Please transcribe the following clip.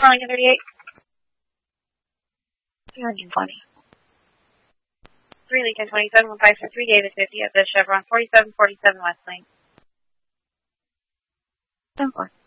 Arlington 38. 220. 3 Lincoln 27, 153 Davis 50 at the Chevron 4747 West Lane. 10-4.